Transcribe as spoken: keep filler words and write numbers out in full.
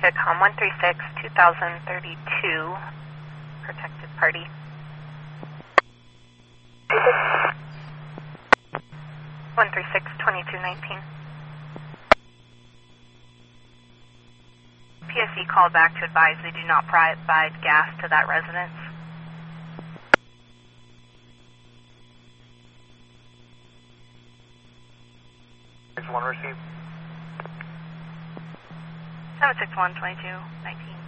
VICOM one three six, two thousand thirty-two, protected party. one three six, twenty-two nineteen. P S E called back to advise they do not provide gas to that residence. six one received. seven six one, twenty-two nineteen.